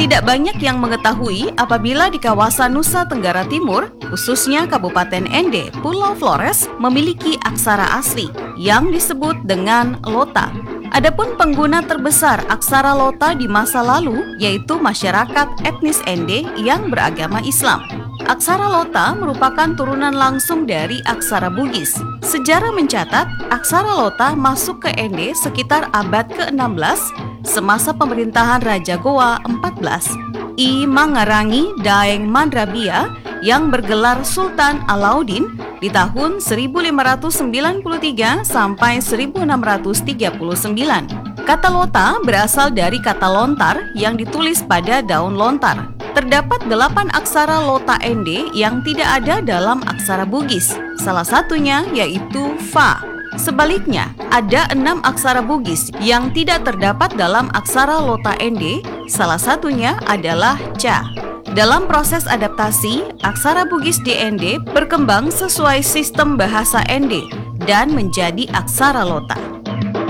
Tidak banyak yang mengetahui apabila di kawasan Nusa Tenggara Timur, khususnya Kabupaten Ende, Pulau Flores, memiliki aksara asli yang disebut dengan Lota. Adapun pengguna terbesar aksara Lota di masa lalu yaitu masyarakat etnis Ende yang beragama Islam. Aksara Lota merupakan turunan langsung dari aksara Bugis. Sejarah mencatat, aksara Lota masuk ke Ende sekitar abad ke-16 semasa pemerintahan Raja Goa 14, I Mangarangi Daeng Mandrabia yang bergelar Sultan Alauddin di tahun 1593 sampai 1639. Kata Lota berasal dari kata lontar yang ditulis pada daun lontar. Terdapat 8 aksara Lota Ende yang tidak ada dalam aksara Bugis, salah satunya yaitu Fa. Sebaliknya, ada 6 aksara Bugis yang tidak terdapat dalam aksara Lota Ende, salah satunya adalah Ca. Dalam proses adaptasi, aksara Bugis di Ende berkembang sesuai sistem bahasa Ende dan menjadi aksara Lota.